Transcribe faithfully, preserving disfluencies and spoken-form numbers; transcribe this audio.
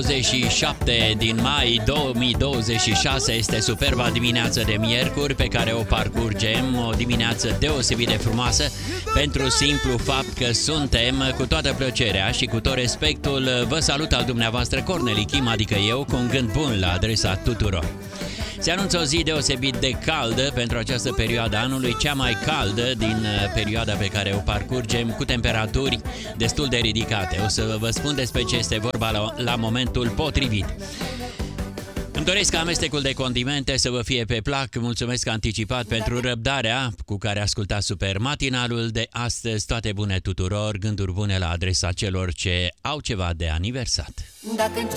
douăzeci și șapte din mai două mii douăzeci și șase este superba dimineață de miercuri pe care o parcurgem, o dimineață deosebit de frumoasă pentru simplu fapt că suntem, cu toată plăcerea și cu tot respectul, vă salut al dumneavoastră Corneli Kim, adică eu, cu un gând bun la adresa tuturor. Se anunță o zi deosebit de caldă pentru această perioadă anului, cea mai caldă din perioada pe care o parcurgem, cu temperaturi destul de ridicate. O să vă spun despre ce este vorba la, la momentul potrivit. Îmi doresc ca amestecul de condimente să vă fie pe plac. Mulțumesc anticipat pentru răbdarea cu care ascultați Super Matinalul de astăzi. Toate bune tuturor, gânduri bune la adresa celor ce au ceva de aniversat. Dacă